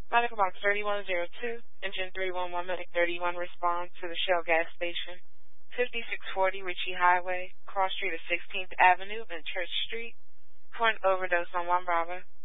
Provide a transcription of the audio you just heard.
Medical box 3102, engine 311, medic 31, respond to the Shell gas station. 5640 Ritchie Highway, cross street of 16th Avenue and Church Street, for an overdose on 1 Bravo.